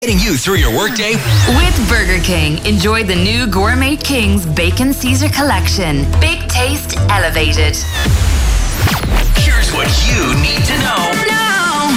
Getting you through your workday. With Burger King, enjoy the new Gourmet King's Bacon Caesar Collection. Big taste, elevated. Here's what you need to know. Now.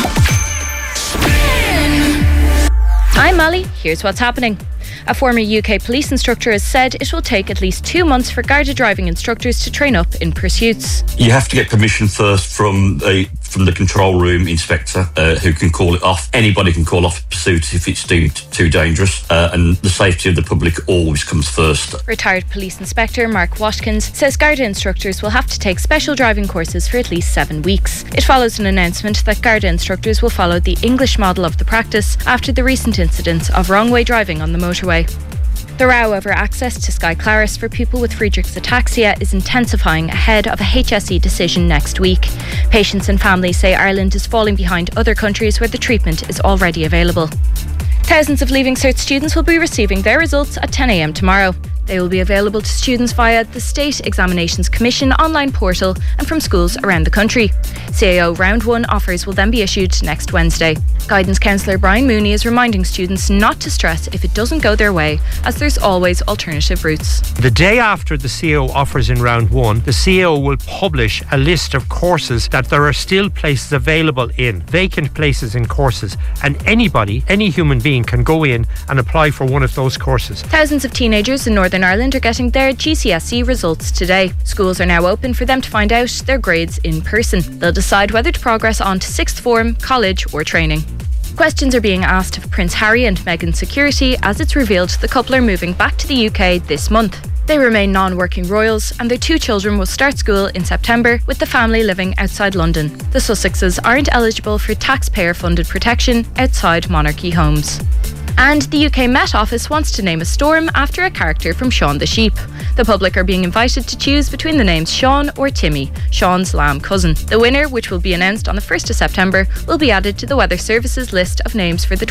I'm Molly. Here's what's happening. A former UK police instructor has said it will take at least 2 months for guarded driving instructors to train up in pursuits. You have to get permission first from the control room inspector, who can call it off. Anybody can call off a pursuit if it's deemed too dangerous, and the safety of the public always comes first. Retired police inspector Mark Watkins says Garda instructors will have to take special driving courses for at least 7 weeks. It follows an announcement that Garda instructors will follow the English model of the practice after the recent incidents of wrong-way driving on the motorway. The row over access to Sky Claris for people with Friedreich's ataxia is intensifying ahead of a HSE decision next week. Patients and families say Ireland is falling behind other countries where the treatment is already available. Thousands of Leaving Cert students will be receiving their results at 10 a.m. tomorrow. They will be available to students via the State Examinations Commission online portal and from schools around the country. CAO Round 1 offers will then be issued next Wednesday. Guidance counsellor Brian Mooney is reminding students not to stress if it doesn't go their way, as there's always alternative routes. The day after the CAO offers in Round 1, the CAO will publish a list of courses that there are still places available in, vacant places in courses, and anybody, any human being can go in and apply for one of those courses. Thousands of teenagers in Northern Ireland are getting their GCSE results today. Schools are now open for them to find out their grades in person. They'll decide whether to progress on to sixth form, college or training. Questions are being asked of Prince Harry and Meghan's security as it's revealed the couple are moving back to the UK this month. They remain non-working royals and their 2 children will start school in September, with the family living outside London. The Sussexes aren't eligible for taxpayer-funded protection outside monarchy homes. And the UK Met Office wants to name a storm after a character from Shaun the Sheep. The public are being invited to choose between the names Shaun or Timmy, Shaun's lamb cousin. The winner, which will be announced on the 1st of September, will be added to the Weather Service's list of names for the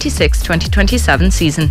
2026-2027 season.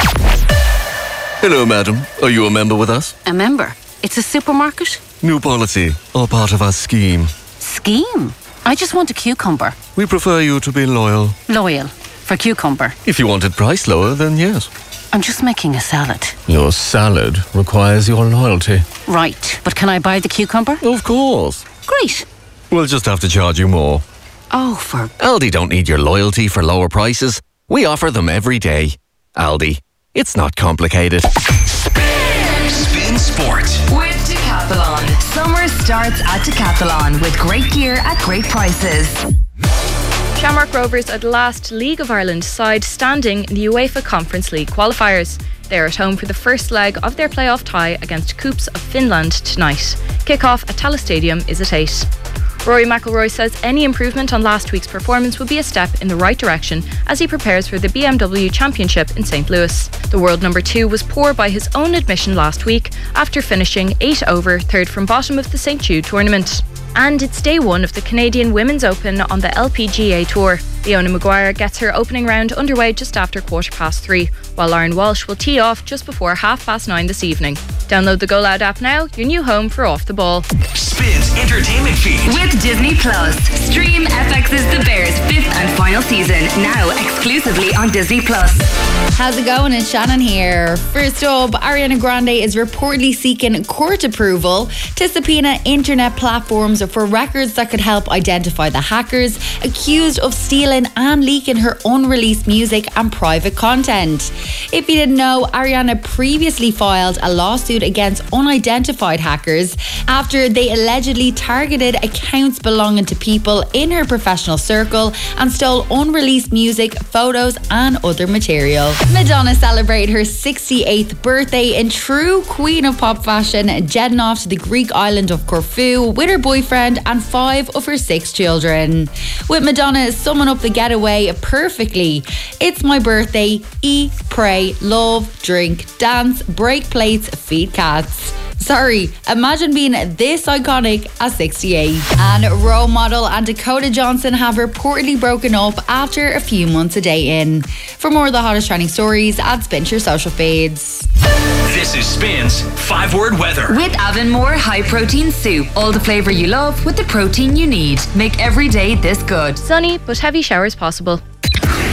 Hello, madam. Are you a member with us? A member? It's a supermarket? New policy, all part of our scheme. Scheme? I just want a cucumber. We prefer you to be loyal. Loyal? For cucumber? If you wanted price lower, then yes. I'm just making a salad. Your salad requires your loyalty. Right, but can I buy the cucumber? Of course. Great. We'll just have to charge you more. Oh, for... Aldi don't need your loyalty for lower prices. We offer them every day. Aldi. It's not complicated. Spin Sport. With Decathlon. Summer starts at Decathlon with great gear at great prices. Shamrock Rovers are the last League of Ireland side standing in the UEFA Conference League qualifiers. They are at home for the first leg of their playoff tie against Coups of Finland tonight. Kick-off at Tallaght Stadium is at 8. Rory McIlroy says any improvement on last week's performance would be a step in the right direction as he prepares for the BMW Championship in St. Louis. The world number 2 was poor by his own admission last week after finishing 8 over, third from bottom of the St. Jude tournament. And it's day 1 of the Canadian Women's Open on the LPGA Tour. Leona Maguire gets her opening round underway just after 3:15, while Lauren Walsh will tee off just before 9:30 this evening. Download the Go Loud app now, your new home for Off the Ball. Spins entertainment feed. With Disney Plus. Stream FX's The Bears' 5th and final season, now exclusively on Disney Plus. How's it going? It's Shannon here. First up, Ariana Grande is reportedly seeking court approval to subpoena internet platforms for records that could help identify the hackers accused of stealing and leaking her unreleased music and private content. If you didn't know, Ariana previously filed a lawsuit against unidentified hackers after they allegedly targeted accounts belonging to people in her professional circle and stole unreleased music, photos and other material. Madonna celebrated her 68th birthday in true queen of pop fashion, jetting off to the Greek island of Corfu with her boyfriend and 5 of her 6 children. With Madonna summing up the getaway perfectly: it's my birthday, eat, pray, love, drink, dance, break plates, feed cats. Sorry, imagine being this iconic at 68. And role model and Dakota Johnson have reportedly broken up after a few months a day in. For more of the hottest trending stories, add Spin to your social feeds. This is Spin's 5-word weather. With Avonmore High Protein Soup. All the flavour you love with the protein you need. Make every day this good. Sunny but heavy showers possible.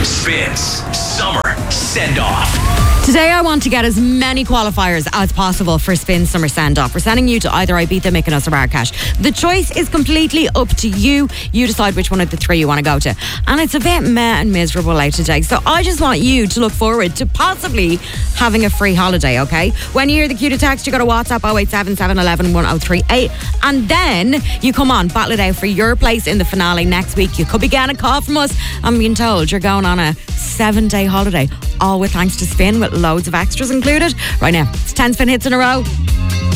Spins Summer Send Off. Today I want to get as many qualifiers as possible for Spin Summer Send Off. We're sending you to either Ibiza, Mykonos or Marrakesh. The choice is completely up to you. You decide which one of the three you want to go to. And it's a bit meh and miserable out today. So I just want you to look forward to possibly having a free holiday, okay? When you hear the cue to text, you go to WhatsApp 087 711 1038. And then you come on, battle it out for your place in the finale next week. You could be getting a call from us. I'm being told you're going on a 7-day holiday, all with thanks to Spin with loads of extras included. Right now, it's 10 Spin hits in a row.